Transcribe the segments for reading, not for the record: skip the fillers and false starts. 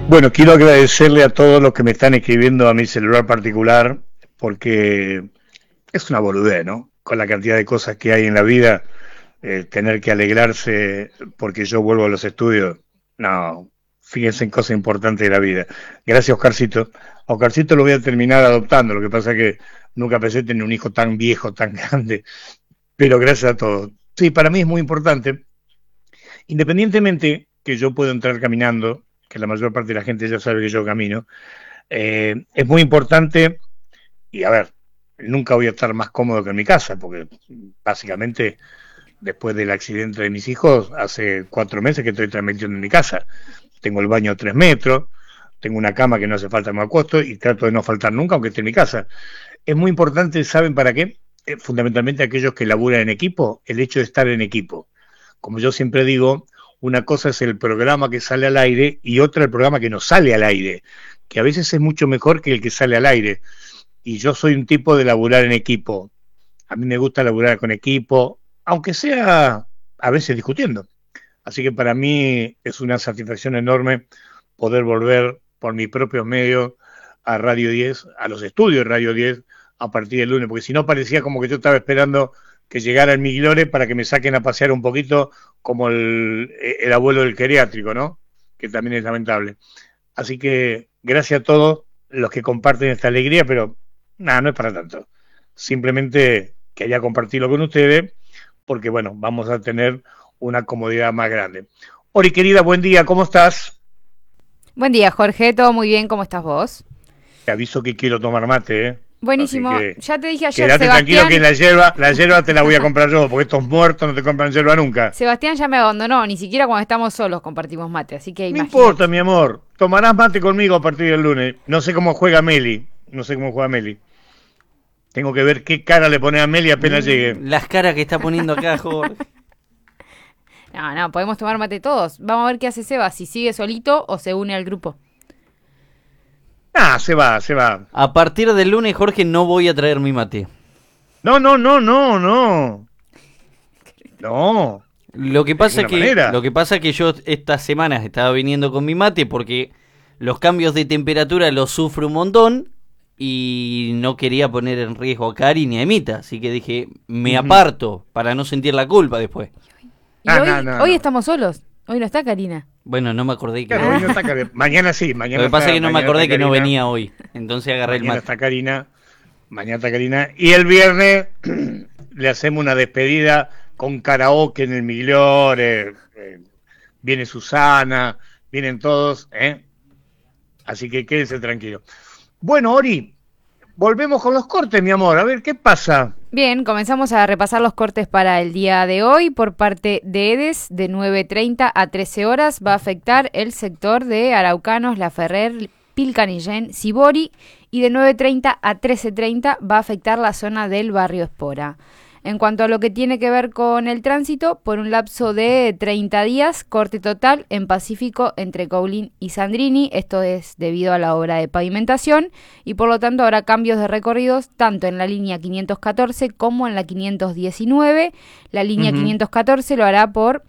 Bueno, quiero agradecerle a todos los que me están escribiendo a mi celular particular, porque es una boludez, ¿no? Con la cantidad de cosas que hay en la vida, tener que alegrarse porque yo vuelvo a los estudios. No, fíjense en cosas importantes de la vida. Gracias, Oscarcito. A Oscarcito lo voy a terminar adoptando, lo que pasa es que nunca pensé tener un hijo tan viejo, tan grande, pero gracias a todos. Sí, para mí es muy importante, independientemente que yo puedo entrar caminando, que la mayor parte de la gente ya sabe que yo camino, es muy importante, y a ver, nunca voy a estar más cómodo que en mi casa, porque básicamente después del accidente de mis hijos, hace 4 meses que estoy transmitiendo en mi casa. Tengo el baño a 3 metros, tengo una cama que no hace falta que me acuesto y trato de no faltar nunca, aunque esté en mi casa. Es muy importante, ¿saben para qué? Fundamentalmente aquellos que laburan en equipo, el hecho de estar en equipo. Como yo siempre digo, una cosa es el programa que sale al aire y otra el programa que no sale al aire, que a veces es mucho mejor que el que sale al aire. Y yo soy un tipo de laburar en equipo. A mí me gusta laburar con equipo, aunque sea a veces discutiendo. Así que para mí es una satisfacción enorme poder volver por mis propios medios a Radio 10, a los estudios de Radio 10 a partir del lunes, porque si no parecía como que yo estaba esperando que llegara el Miglore para que me saquen a pasear un poquito como el abuelo del geriátrico, ¿no? Que también es lamentable. Así que gracias a todos los que comparten esta alegría, pero nada, no es para tanto. Simplemente quería compartirlo con ustedes porque, bueno, vamos a tener una comodidad más grande. Ori, querida, buen día, ¿cómo estás? Buen día, Jorge. ¿Todo muy bien? ¿Cómo estás vos? Te aviso que quiero tomar mate, ¿eh? Así Buenísimo. que Ya te dije ayer, quédate tranquilo Sebastián. que la hierba te la voy a comprar yo, porque estos muertos no te compran hierba nunca. Sebastián ya me abandonó. Ni siquiera cuando estamos solos compartimos mate. Así que No importa, imagínate. mi amor. Tomarás mate conmigo a partir del lunes. No sé cómo juega Meli. No sé cómo juega Meli. Tengo que ver qué cara le pone a Meli apenas llegue. Las caras que está poniendo acá, Jorge. No, no, podemos tomar mate todos. Vamos a ver qué hace Seba. Si sigue solito o se une al grupo. Ah, se va, se va. A partir del lunes, Jorge, no voy a traer mi mate. No, no, no, no, no. No, Lo que de pasa ninguna que, manera. lo que pasa que yo estas semanas estaba viniendo con mi mate porque los cambios de temperatura los sufro un montón y no quería poner en riesgo a Cari ni a Emita, así que dije, me aparto para no sentir la culpa después. Y No, hoy, no, no, hoy no. estamos solos. Hoy no está Karina. Bueno, no me acordé que Claro, no. hoy no está Karina. Mañana sí, Lo mañana que pasa está, es que no me mañana acordé está que no Karina. venía hoy, entonces agarré el Mañana mate. está Karina. Mañana está Karina. Y el viernes le hacemos una despedida con karaoke en el Migliore. Viene Susana, vienen todos, ¿eh? Así que quédense tranquilos. Bueno, Ori, volvemos con los cortes, mi amor. A ver, ¿qué pasa? Bien, comenzamos a repasar los cortes para el día de hoy. Por parte de EDES, de 9:30 a 13 horas, va a afectar el sector de Araucanos, La Ferrer, Pilcanillén, Sibori, y de 9:30 a 13:30 va a afectar la zona del barrio Espora. En cuanto a lo que tiene que ver con el tránsito, por un lapso de 30 días, corte total en Pacífico entre Coulín y Sandrini. Esto es debido a la obra de pavimentación y por lo tanto habrá cambios de recorridos tanto en la línea 514 como en la 519. La línea 514 lo hará por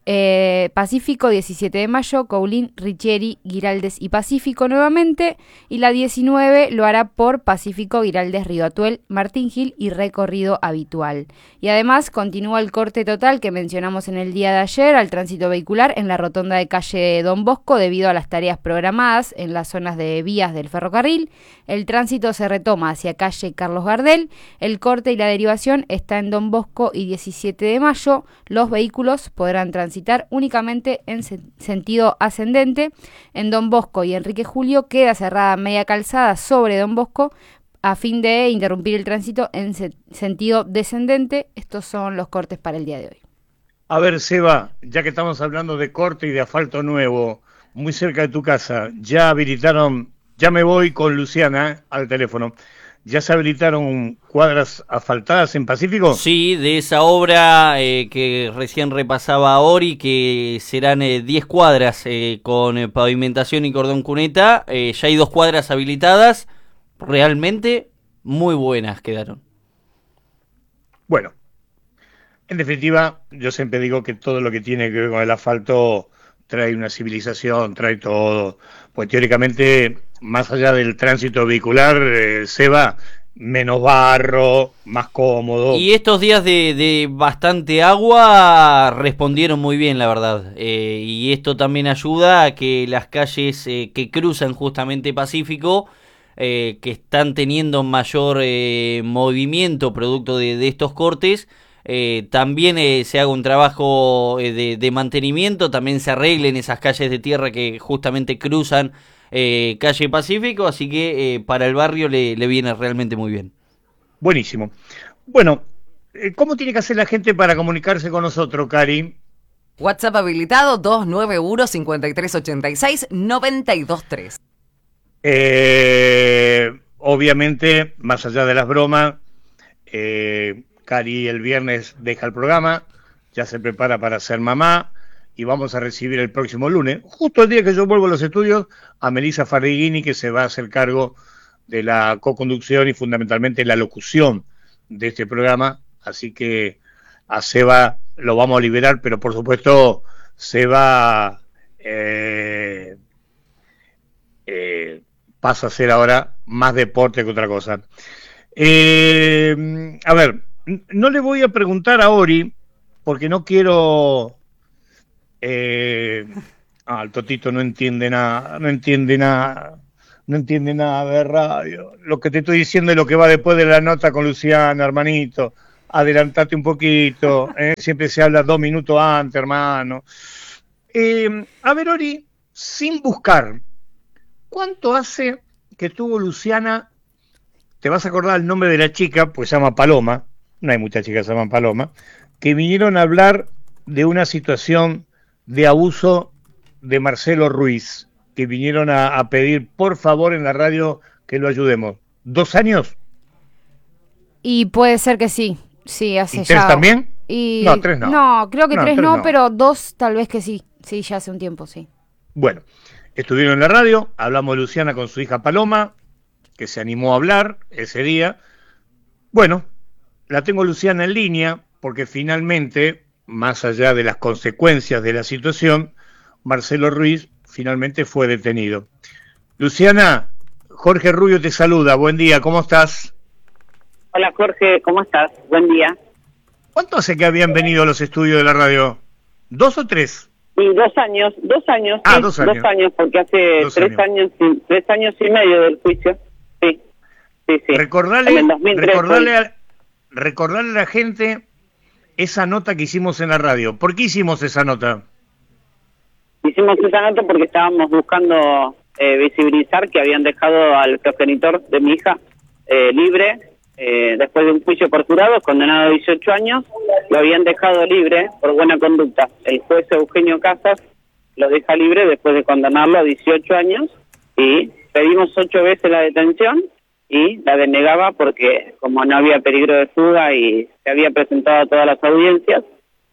Pacífico 17 de Mayo, Coulín, Richieri, Giraldes y Pacífico nuevamente, y la 19 lo hará por Pacífico, Giraldes, Río Atuel, Martín Gil y recorrido habitual. Y además continúa el corte total que mencionamos en el día de ayer al tránsito vehicular en la rotonda de calle Don Bosco debido a las tareas programadas en las zonas de vías del ferrocarril. El tránsito se retoma hacia calle Carlos Gardel, el corte y la derivación está en Don Bosco y 17 de Mayo. Los vehículos podrán transitar únicamente en sentido ascendente. En Don Bosco y Enrique Julio queda cerrada media calzada sobre Don Bosco a fin de interrumpir el tránsito en sentido descendente. Estos son los cortes para el día de hoy. A ver, Seba, ya que estamos hablando de corte y de asfalto nuevo, muy cerca de tu casa, ya habilitaron, ya me voy con Luciana al teléfono, ¿ya se habilitaron cuadras asfaltadas en Pacífico? Sí, de esa obra que recién repasaba Ori, que serán 10 cuadras con pavimentación y cordón cuneta, ya hay 2 cuadras habilitadas, realmente muy buenas quedaron. Bueno, en definitiva, yo siempre digo que todo lo que tiene que ver con el asfalto trae una civilización, trae todo. Pues teóricamente, más allá del tránsito vehicular, Seba, menos barro, más cómodo. Y estos días de bastante agua respondieron muy bien, la verdad. Y esto también ayuda a que las calles que cruzan justamente Pacífico, que están teniendo mayor movimiento producto de estos cortes, también se haga un trabajo de mantenimiento, también se arreglen esas calles de tierra que justamente cruzan calle Pacífico, así que para el barrio le viene realmente muy bien. Buenísimo. Bueno, ¿cómo tiene que hacer la gente para comunicarse con nosotros, Cari? WhatsApp habilitado 291-5386-923. Obviamente, más allá de las bromas, Cari el viernes deja el programa, ya se prepara para ser mamá y vamos a recibir el próximo lunes, justo el día que yo vuelvo a los estudios, a Melissa Farrigini, que se va a hacer cargo de la co-conducción y fundamentalmente la locución de este programa. Así que a Seba lo vamos a liberar, pero por supuesto Seba pasa a ser ahora más deporte que otra cosa. A ver, no le voy a preguntar a Ori, porque no quiero... el Totito no entiende nada de radio. Lo que te estoy diciendo es lo que va después de la nota con Luciana, hermanito. Adelantate un poquito, siempre se habla 2 minutos antes, hermano. A ver, Ori, sin buscar, ¿cuánto hace que estuvo Luciana? Te vas a acordar el nombre de la chica, pues se llama Paloma, no hay muchas chicas que se llaman Paloma, que vinieron a hablar de una situación de abuso de Marcelo Ruiz, que vinieron a pedir por favor en la radio que lo ayudemos. ¿2 años? Y puede ser que sí, hace ¿Y ya... 3 también? Y... No, 3 no. No, creo que No, 3 3 no, no, pero 2 tal vez que sí. Sí, ya hace un tiempo, sí. Bueno, estuvieron en la radio, hablamos de Luciana con su hija Paloma, que se animó a hablar ese día. Bueno, la tengo Luciana en línea, porque finalmente, más allá de las consecuencias de la situación, Marcelo Ruiz finalmente fue detenido. Luciana, Jorge Rubio te saluda, buen día, ¿cómo estás? Hola Jorge, ¿cómo estás? Buen día. ¿Cuánto hace que habían venido a los estudios de la radio? ¿2 o 3? Sí, 2 años. Ah, Sí, 2 años. 2 años, porque hace 3 años. 3 años y medio del juicio. Sí. Recordarle En el 2003 a la gente esa nota que hicimos en la radio. ¿Por qué hicimos esa nota? Hicimos esa nota porque estábamos buscando visibilizar que habían dejado al progenitor de mi hija libre, después de un juicio por jurado, condenado a 18 años, lo habían dejado libre por buena conducta. El juez Eugenio Casas lo deja libre después de condenarlo a 18 años y pedimos 8 veces la detención y la denegaba porque como no había peligro de fuga y se había presentado a todas las audiencias,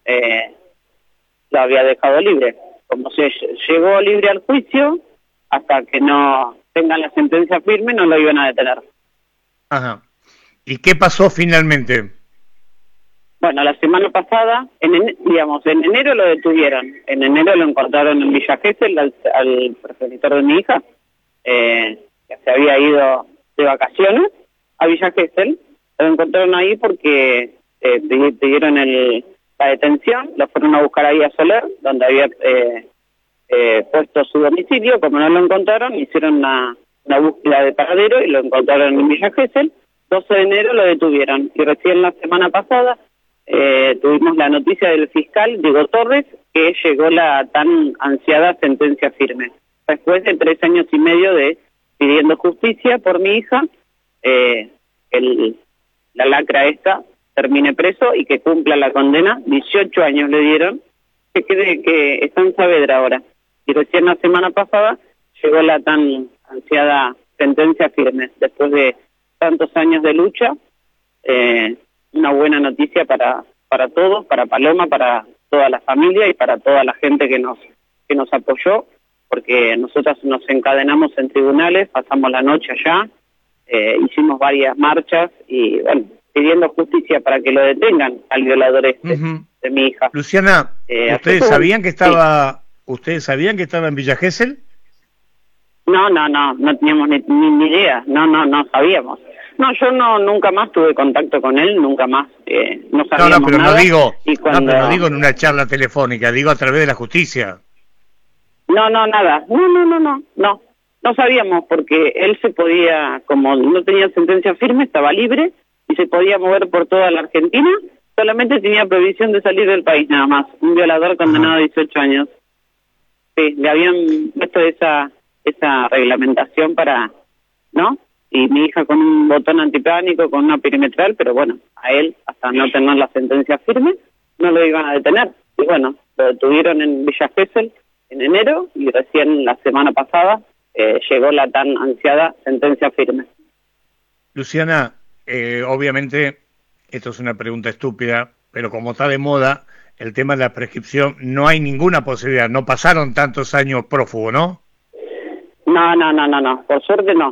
lo había dejado libre. Como se llegó libre al juicio, hasta que no tengan la sentencia firme no lo iban a detener. Ajá. ¿Y qué pasó finalmente? Bueno, la semana pasada, en enero lo detuvieron. En enero lo encontraron en Villa Gesell al progenitor de mi hija, que se había ido de vacaciones a Villa Gesell. Lo encontraron ahí porque pidieron la detención, lo fueron a buscar ahí a Soler, donde había puesto su domicilio. Como no lo encontraron, hicieron una búsqueda de paradero y lo encontraron en Villa Gesell. 12 de enero lo detuvieron y recién la semana pasada tuvimos la noticia del fiscal Diego Torres que llegó la tan ansiada sentencia firme. Después de 3 años y medio de pidiendo justicia por mi hija, la lacra esta termine preso y que cumpla la condena. 18 años le dieron, que está en Saavedra ahora. Y recién la semana pasada llegó la tan ansiada sentencia firme. Después de tantos años de lucha, una buena noticia para todos, para Paloma, para toda la familia y para toda la gente que nos apoyó, porque nosotras nos encadenamos en tribunales, pasamos la noche allá, hicimos varias marchas y bueno, pidiendo justicia para que lo detengan al violador de mi hija. Luciana, ¿ustedes sabían que estaba ¿Ustedes sabían que estaba en Villa Gesell? No teníamos ni idea, no sabíamos. No, yo nunca más tuve contacto con él, nunca más, no sabíamos pero nada. no digo en una charla telefónica, digo a través de la justicia. Nada, no sabíamos porque él se podía, como no tenía sentencia firme, estaba libre y se podía mover por toda la Argentina, solamente tenía prohibición de salir del país nada más, un violador condenado a 18 años. Sí, le habían puesto esa reglamentación para, ¿no? Y mi hija con un botón antipánico, con una perimetral, pero bueno, a él, hasta no tener la sentencia firme, no lo iban a detener. Y bueno, lo detuvieron en Villa Gesell en enero y recién la semana pasada llegó la tan ansiada sentencia firme. Luciana, obviamente, esto es una pregunta estúpida, pero como está de moda el tema de la prescripción, no hay ninguna posibilidad, no pasaron tantos años prófugo, ¿no? No, por suerte no,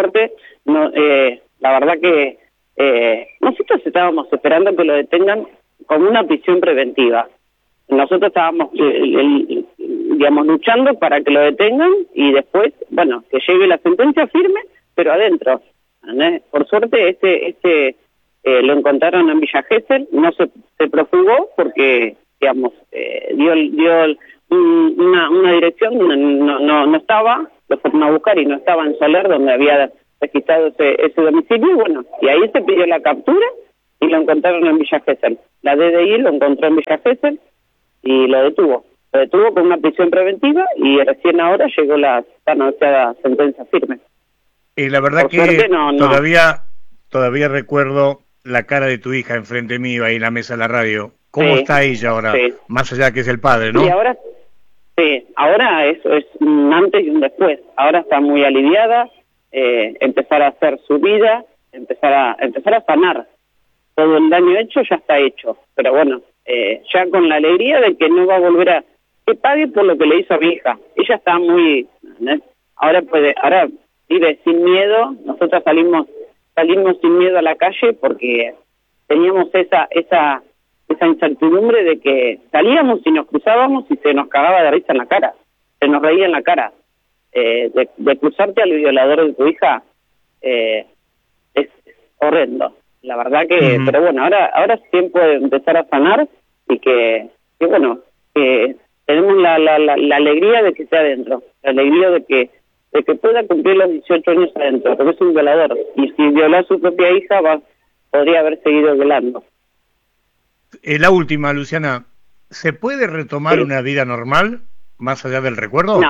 la verdad que nosotros estábamos esperando que lo detengan con una prisión preventiva. Nosotros estábamos, digamos, luchando para que lo detengan y después, bueno, que llegue la sentencia firme, pero adentro. ¿No? Por suerte lo encontraron en Villa Gesell, no se profugó porque, digamos, dio una dirección donde no estaba, lo fueron a buscar y no estaba en Soler, donde había registrado ese domicilio, bueno, y ahí se pidió la captura y lo encontraron en Villa Gesell. La DDI lo encontró en Villa Gesell y lo detuvo con una prisión preventiva y recién ahora llegó la tan anunciada sentencia firme. Y la verdad por que suerte, todavía recuerdo la cara de tu hija enfrente mío ahí en la mesa de la radio. ¿Cómo está ella ahora? Sí. Más allá que es el padre, ¿no? Y ahora eso es un antes y un después. Ahora está muy aliviada, empezar a hacer su vida, empezar a sanar. Todo el daño hecho ya está hecho, pero bueno, ya con la alegría de que no va a volver a que pague por lo que le hizo a mi hija. Ella está muy, ¿no? ahora vive sin miedo. Nosotros salimos sin miedo a la calle porque teníamos esa incertidumbre de que salíamos y nos cruzábamos y se nos cagaba de risa en la cara, se nos reía en la cara. De cruzarte al violador de tu hija es horrendo, la verdad que, pero bueno, ahora es tiempo de empezar a sanar y que bueno, que tenemos la alegría de que esté adentro, la alegría de que pueda cumplir los 18 años adentro, porque es un violador, y si violó a su propia hija podría haber seguido violando. La última, Luciana, ¿se puede retomar una vida normal más allá del recuerdo?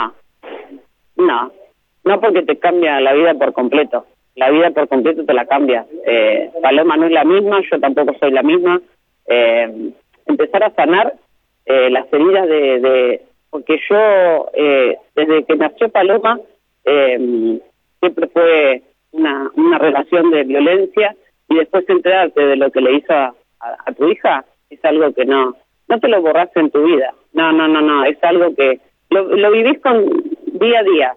No, porque te cambia la vida por completo. La vida por completo te la cambia. Paloma no es la misma, yo tampoco soy la misma. Empezar a sanar las heridas porque yo, desde que nació Paloma, siempre fue una relación de violencia, y después enterarte de lo que le hizo a tu hija es algo que no te lo borras en tu vida. No, es algo que lo vivís con día a día.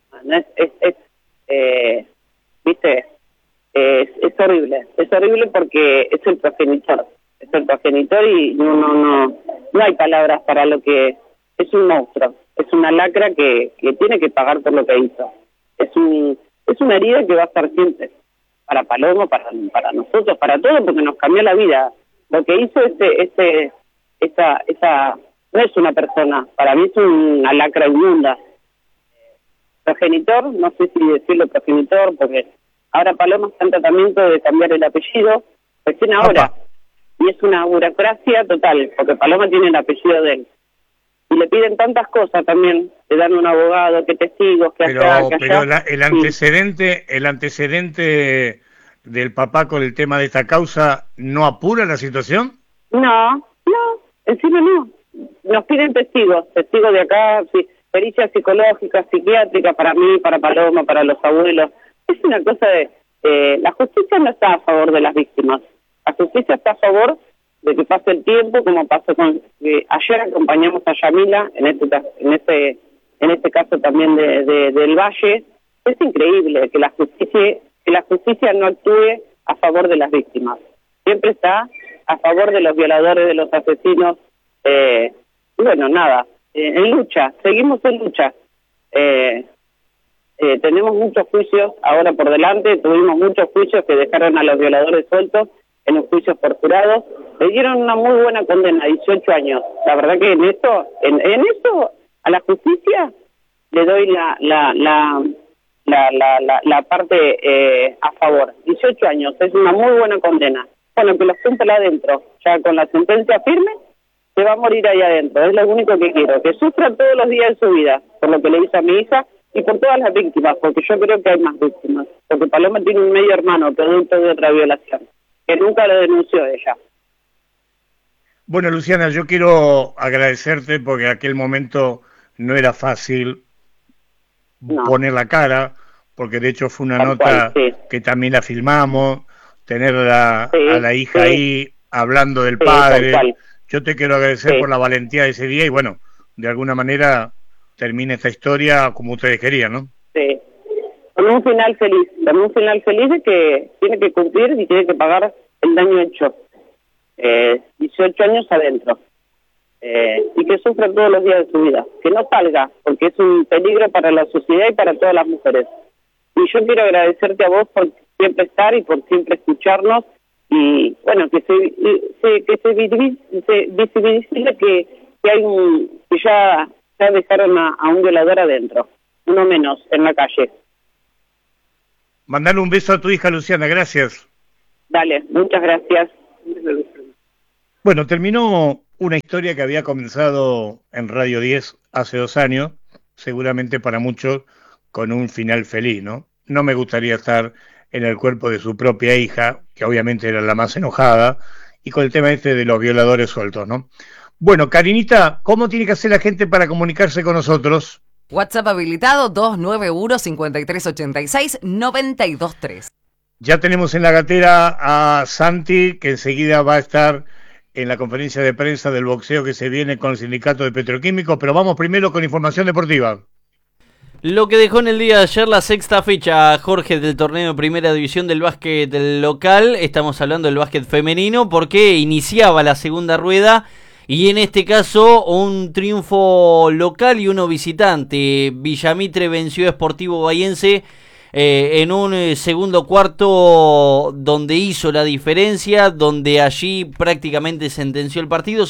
¿Viste? Es horrible porque es el progenitor y no hay palabras para lo que es. Un monstruo, es una lacra que tiene que pagar por lo que hizo. Es una herida que va a estar siempre para Paloma, para nosotros, para todos, porque nos cambió la vida. Lo que hizo esa no es una persona, para mí es una lacra inmunda. Progenitor, no sé si decirlo progenitor, porque ahora Paloma está en tratamiento de cambiar el apellido, recién ahora, y es una burocracia total, porque Paloma tiene el apellido de él. Y le piden tantas cosas también, le dan un abogado, que testigos, que allá, que allá. Pero el antecedente del papá con el tema de esta causa, ¿no apura la situación? No, encima no. Nos piden testigos de acá, sí, pericias psicológicas, psiquiátricas, para mí, para Paloma, para los abuelos. Es una cosa la justicia no está a favor de las víctimas. La justicia está a favor de que pase el tiempo, como pasó con... ayer acompañamos a Yamila, en este caso también del Valle. Es increíble que la justicia no actúe a favor de las víctimas. Siempre está a favor de los violadores, de los asesinos. Bueno, nada, en lucha, seguimos en lucha. Tenemos muchos juicios ahora por delante, tuvimos muchos juicios que dejaron a los violadores sueltos en los juicios por jurados. Le dieron una muy buena condena, 18 años. La verdad que en eso a la justicia le doy la parte a favor. 18 años, es una muy buena condena. Bueno, que los cumpla adentro, ya con la sentencia firme, se va a morir ahí adentro. Es lo único que quiero, que sufra todos los días de su vida, por lo que le hizo a mi hija y por todas las víctimas, porque yo creo que hay más víctimas. Porque Paloma tiene un medio hermano producto de otra violación, que nunca lo denunció ella. Bueno, Luciana, yo quiero agradecerte porque en aquel momento no era fácil poner la cara, porque de hecho fue una nota que también la filmamos, tener a la hija ahí hablando del padre. Yo te quiero agradecer por la valentía de ese día y bueno, de alguna manera termina esta historia como ustedes querían, ¿no? Sí, con un final feliz de que tiene que cumplir y tiene que pagar el daño hecho. 18 años adentro. Y que sufra todos los días de su vida. Que no salga, porque es un peligro para la sociedad y para todas las mujeres. Y yo quiero agradecerte a vos por siempre estar y por siempre escucharnos y bueno, que se visibilice que hay que ya dejaron a un violador adentro, uno menos en la calle. Mandale un beso a tu hija Luciana, gracias. Dale, muchas gracias. Bueno, terminó una historia que había comenzado en Radio 10 hace 2 años, seguramente para muchos con un final feliz, ¿no? No me gustaría estar en el cuerpo de su propia hija, que obviamente era la más enojada, y con el tema de los violadores sueltos, ¿no? Bueno, Karinita, ¿cómo tiene que hacer la gente para comunicarse con nosotros? WhatsApp habilitado 291-5386-923. Ya tenemos en la gatera a Santi, que enseguida va a estar en la conferencia de prensa del boxeo que se viene con el sindicato de petroquímicos, pero vamos primero con información deportiva. Lo que dejó en el día de ayer la sexta fecha, Jorge, del torneo de primera división del básquet local. Estamos hablando del básquet femenino porque iniciaba la segunda rueda y en este caso un triunfo local y uno visitante. Villamitre venció a Sportivo Bahiense en un segundo cuarto donde hizo la diferencia, donde allí prácticamente sentenció el partido,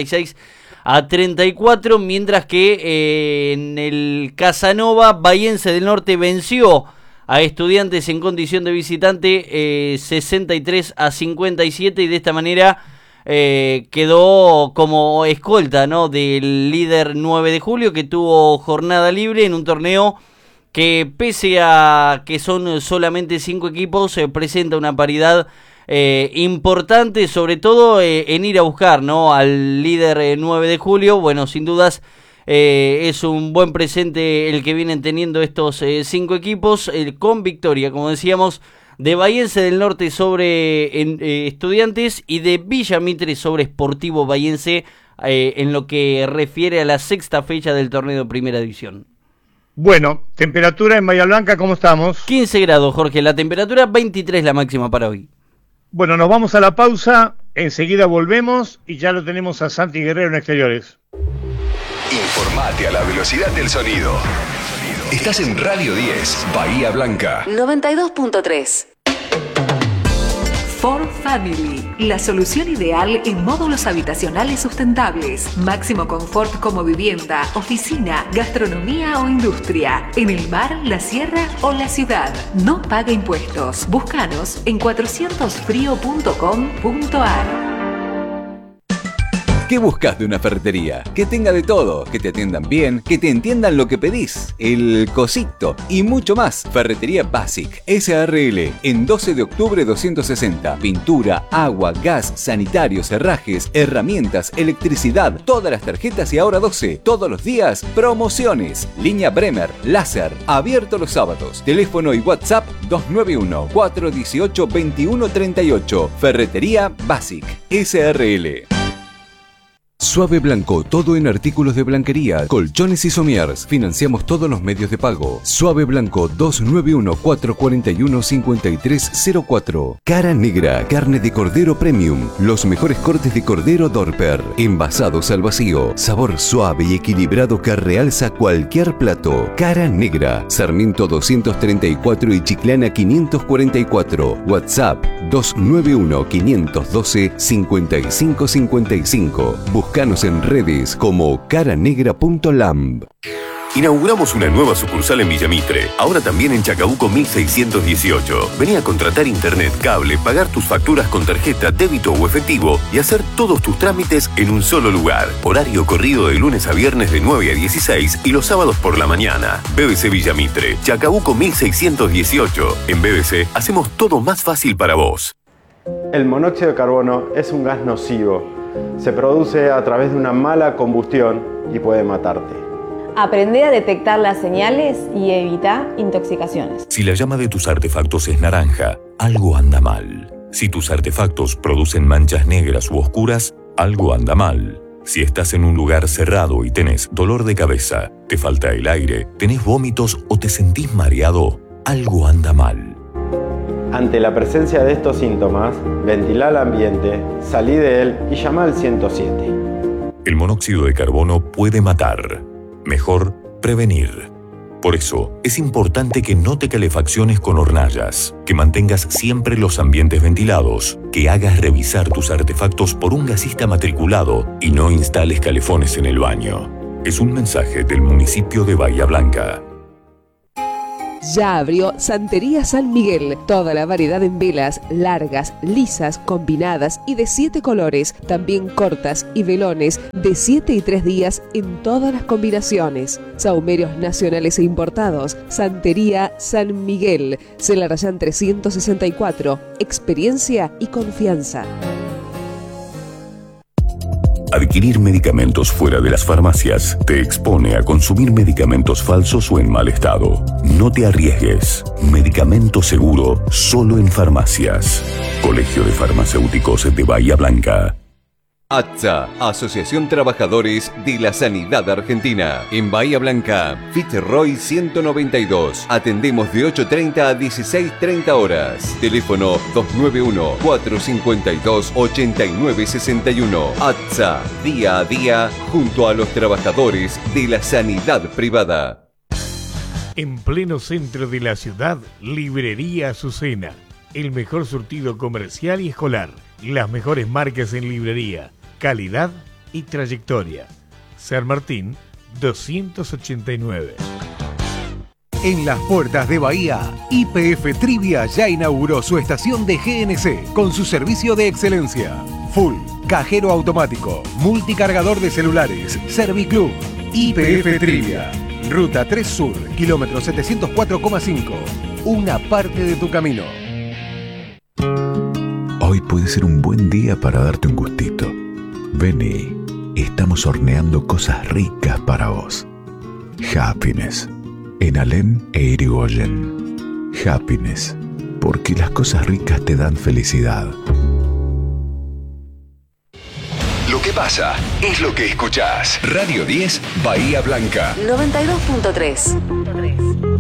56-34, mientras que en el Casanova, Bahiense del Norte venció a Estudiantes en condición de visitante 63-57 y de esta manera quedó como escolta, ¿no?, del líder 9 de julio que tuvo jornada libre en un torneo que pese a que son solamente 5 equipos presenta una paridad importante, sobre todo en ir a buscar, ¿no?, al líder 9 de julio. Bueno, sin dudas es un buen presente el que vienen teniendo estos 5 equipos, con victoria, como decíamos, de Bahiense del Norte sobre Estudiantes y de Villamitre sobre Sportivo Bahiense en lo que refiere a la sexta fecha del torneo de primera división. Bueno, temperatura en Bahía Blanca, ¿cómo estamos? 15 grados, Jorge, la temperatura 23 la máxima para hoy. Bueno, nos vamos a la pausa, enseguida volvemos y ya lo tenemos a Santi Guerrero en Exteriores. Informate a la velocidad del sonido. Estás en Radio 10, Bahía Blanca. 92.3. For Family, la solución ideal en módulos habitacionales sustentables. Máximo confort como vivienda, oficina, gastronomía o industria. En el mar, la sierra o la ciudad. No paga impuestos. Búscanos en 400frio.com.ar. ¿Qué buscas de una ferretería? Que tenga de todo, que te atiendan bien, que te entiendan lo que pedís, el cosito y mucho más. Ferretería Basic SRL en 12 de octubre 260. Pintura, agua, gas, sanitarios, herrajes, herramientas, electricidad, todas las tarjetas y ahora 12. Todos los días, promociones. Línea Bremer, láser, abierto los sábados. Teléfono y WhatsApp 291-418-2138. Ferretería Basic SRL. Suave Blanco, todo en artículos de blanquería, colchones y somiers. Financiamos todos los medios de pago. Suave Blanco, 291-441-5304. Cara Negra, carne de cordero premium. Los mejores cortes de cordero Dorper. Envasados al vacío. Sabor suave y equilibrado que realza cualquier plato. Cara Negra, Sarmiento 234 y Chiclana 544. WhatsApp 291-512-5555. Búscanos en redes como caranegra.lamb. Inauguramos una nueva sucursal en Villamitre, ahora también en Chacabuco 1618. Vení a contratar internet, cable, pagar tus facturas con tarjeta, débito o efectivo y hacer todos tus trámites en un solo lugar. Horario corrido de lunes a viernes de 9 a 16 y los sábados por la mañana. BBC Villamitre, Chacabuco 1618. En BBC hacemos todo más fácil para vos. El monóxido de carbono es un gas nocivo. Se produce a través de una mala combustión y puede matarte. Aprende a detectar las señales y evita intoxicaciones. Si la llama de tus artefactos es naranja, algo anda mal. Si tus artefactos producen manchas negras u oscuras, algo anda mal. Si estás en un lugar cerrado y tenés dolor de cabeza, te falta el aire, tenés vómitos o te sentís mareado, algo anda mal. Ante la presencia de estos síntomas, ventila el ambiente, salí de él y llama al 107. El monóxido de carbono puede matar. Mejor prevenir. Por eso, es importante que no te calefacciones con hornallas, que mantengas siempre los ambientes ventilados, que hagas revisar tus artefactos por un gasista matriculado y no instales calefones en el baño. Es un mensaje del municipio de Bahía Blanca. Ya abrió Santería San Miguel. Toda la variedad en velas, largas, lisas, combinadas y de 7 colores. También cortas y velones de 7 y 3 días en todas las combinaciones. Sahumerios nacionales e importados. Santería San Miguel. Celarayán 364. Experiencia y confianza. Adquirir medicamentos fuera de las farmacias te expone a consumir medicamentos falsos o en mal estado. No te arriesgues. Medicamento seguro solo en farmacias. Colegio de Farmacéuticos de Bahía Blanca. ATSA, Asociación Trabajadores de la Sanidad Argentina. En Bahía Blanca, Fitzroy 192. Atendemos de 8:30 a 16:30 horas. Teléfono 291-452-8961. ATSA, día a día, junto a los trabajadores de la sanidad privada. En pleno centro de la ciudad, Librería Azucena. El mejor surtido comercial y escolar. Las mejores marcas en librería, calidad y trayectoria. San Martín 289. En las puertas de Bahía, YPF Trivia ya inauguró su estación de GNC con su servicio de excelencia. Full, cajero automático, multicargador de celulares, Serviclub. YPF Trivia, Ruta 3 Sur, kilómetro 704,5. Una parte de tu camino. Hoy puede ser un buen día para darte un gustito. Vení, estamos horneando cosas ricas para vos. Happiness, en Alem e Irigoyen. Happiness, porque las cosas ricas te dan felicidad. Lo que pasa es lo que escuchás. Radio 10, Bahía Blanca. 92.3.